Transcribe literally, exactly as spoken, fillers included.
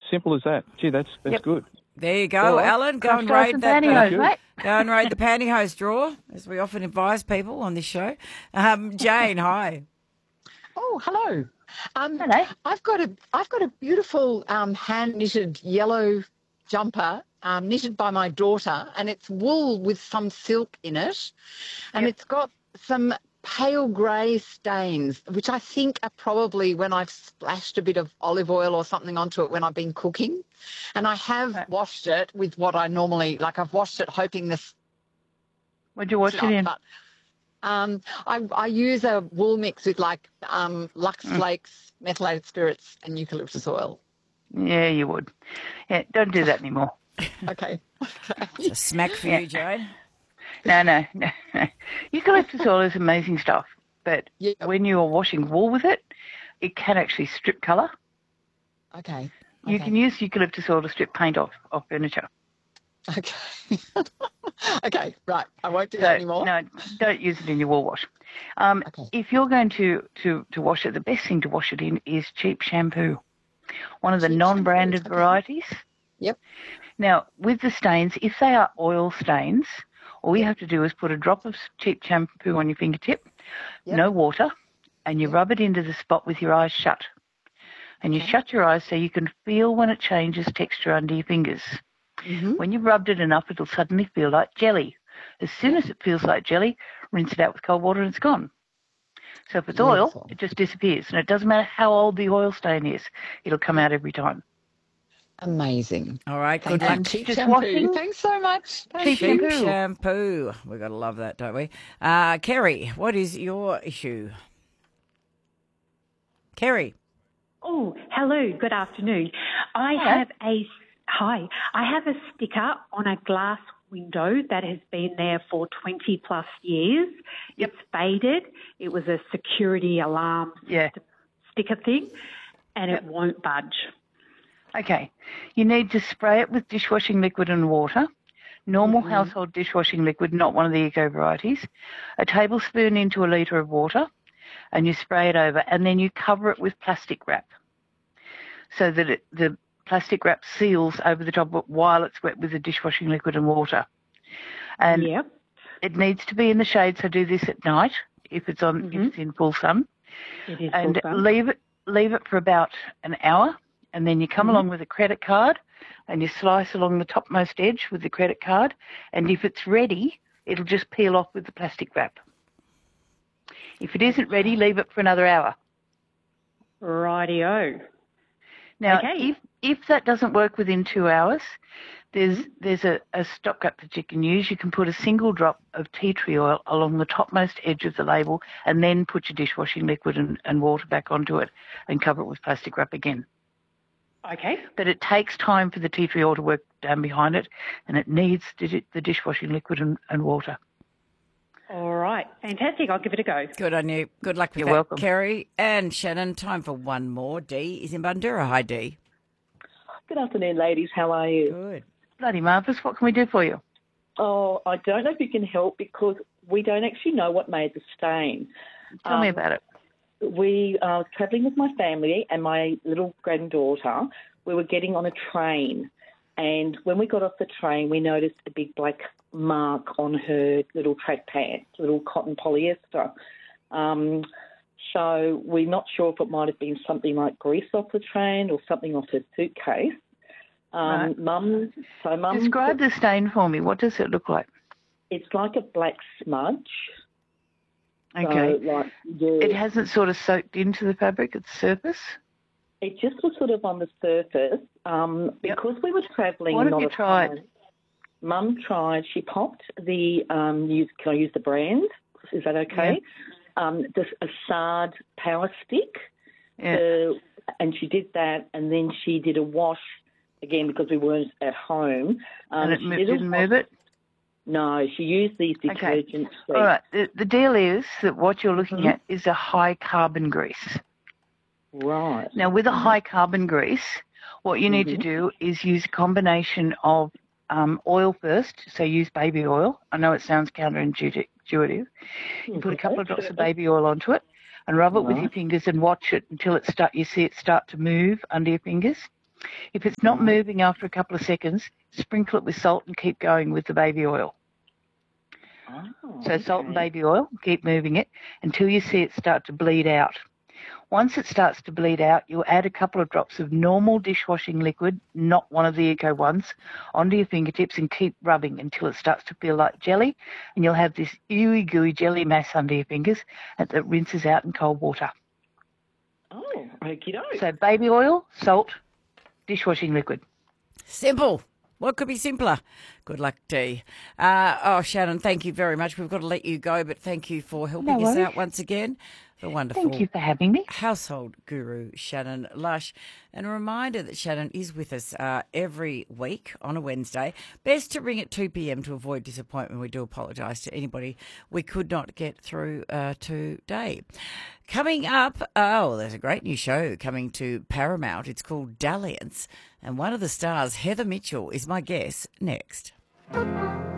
Simple as that. Gee, that's that's Yep. good. There you go, Or Alan. Go crush and ice raid and that. pantyhose, you. mate. Go and raid the pantyhose drawer, as we often advise people on this show. Um, Jane, hi. Oh, hello. Um, Hello. I've got a I've got a beautiful um, hand knitted yellow jumper um, knitted by my daughter, and it's wool with some silk in it, and Yep. it's got some pale grey stains, which I think are probably when I've splashed a bit of olive oil or something onto it when I've been cooking, and I have Right. washed it with what I normally like. I've washed it hoping this. What'd you wash it Not, in? but Um, I, I use a wool mix with like um, Lux Mm. Flakes, methylated spirits, and eucalyptus oil. Yeah, you would. Yeah, don't do that anymore. Okay. It's a smack for Yeah. you, Jane. No, no, no. Eucalyptus oil is amazing stuff, but Yeah. when you're washing wool with it, it can actually strip colour. Okay. You Okay. can use eucalyptus oil to strip paint off, off furniture. Okay. Okay. Right. I won't do So, that anymore. no, don't use it in your wool wash. Um, Okay. If you're going to, to, to wash it, the best thing to wash it in is cheap shampoo, one of the Cheap non-branded shampoo, okay. varieties. Yep. Now, with the stains, if they are oil stains, all you have to do is put a drop of cheap shampoo on your fingertip, Yep. no water, and you Yep. rub it into the spot with your eyes shut. And you Okay. shut your eyes so you can feel when it changes texture under your fingers. Mm-hmm. When you've rubbed it enough, it'll suddenly feel like jelly. As soon as it feels like jelly, rinse it out with cold water and it's gone. So if it's oil, Beautiful. it just disappears. And it doesn't matter how old the oil stain is, it'll come out every time. Amazing. All right, good Thank you. luck. Cheap Just shampoo. washing? Thanks so much. Thank Cheap you. Cheap shampoo. shampoo. We've got to love that, don't we? Uh, Kerry, what is your issue? Kerry. Oh, hello. Good afternoon. I Hello. have a hi. I have a sticker on a glass window that has been there for twenty plus years. Yep. It's faded. It was a security alarm Yeah. sticker thing, and Yep. it won't budge. Okay. You need to spray it with dishwashing liquid and water. Normal Mhm. household dishwashing liquid, not one of the eco varieties. A tablespoon into a litre of water, and you spray it over, and then you cover it with plastic wrap so that it, the plastic wrap seals over the top of it while it's wet with the dishwashing liquid and water. And Yep. it needs to be in the shade, so do this at night if it's on if Mhm. it's in full sun, It is and full sun. leave it leave it for about an hour, and then you come Mhm. along with a credit card and you slice along the topmost edge with the credit card, and if it's ready, it'll just peel off with the plastic wrap. If it isn't ready, leave it for another hour. Rightio. Now, Okay. if if that doesn't work within two hours, there's there's a, a stopgap that you can use. You can put a single drop of tea tree oil along the topmost edge of the label, and then put your dishwashing liquid and, and water back onto it and cover it with plastic wrap again. Okay. But it takes time for the tea tree oil to work down behind it, and it needs the, the dishwashing liquid and, and water. All right. Fantastic. I'll give it a go. Good on you. Good luck with You're that, welcome. Kerry. And Shannon, time for one more. Dee is in Bundoora. Hi, Dee. Good afternoon, ladies. How are you? Good. Bloody marvellous. What can we do for you? Oh, I don't know if you can help because we don't actually know what made the stain. Tell me Um, about it. We are travelling with my family and my little granddaughter. We were getting on a train, and when we got off the train, we noticed a big black mark on her little track pants, little cotton polyester. Um, so we're not sure if it might have been something like grease off the train or something off her suitcase. Um, Right. Mum, so Mum, Describe the stain for me. What does it look like? it's like a black smudge. Okay. So, like, yeah, It hasn't sort of soaked into the fabric, its surface? it just was sort of on the surface. Um, Yep. because we were travelling. What have not you at tried? home, Mum tried. She popped the. Um, use, can I use the brand? Is that okay? Um, the a Sard Power Stick. Yeah. Uh, and she did that, and then she did a wash again because we weren't at home. Um, and it she mo- did a didn't wash- move it? No, she used these Okay. detergent sheets. All right. The, the deal is that what you're looking Mhm. at is a high carbon grease. Right. Now, with a high carbon grease, what you need Mhm. to do is use a combination of um, oil first. So use baby oil. I know it sounds counterintuitive. You put a couple of drops of baby oil onto it and rub it with your Right. fingers and watch it until it start. You see it start to move under your fingers. If it's not moving after a couple of seconds, sprinkle it with salt and keep going with the baby oil. Oh, So salt okay. and baby oil, keep moving it until you see it start to bleed out. Once it starts to bleed out, you'll add a couple of drops of normal dishwashing liquid, not one of the eco ones, onto your fingertips and keep rubbing until it starts to feel like jelly, and you'll have this ooey gooey jelly mass under your fingers that rinses out in cold water. Oh, okie doke. So baby oil, salt, dishwashing liquid. Simple. What could be simpler? Good luck, Dee. Uh, oh, Shannon, thank you very much. We've got to let you go, but thank you for helping No us worries. out once again. The wonderful Thank you for having me. household guru, Shannon Lush. And a reminder that Shannon is with us uh, every week on a Wednesday. Best to ring at two p.m. to avoid disappointment. We do apologise to anybody we could not get through uh, today. Coming up, oh, there's a great new show coming to Paramount. It's called Dalliance. And one of the stars, Heather Mitchell, is my guest next.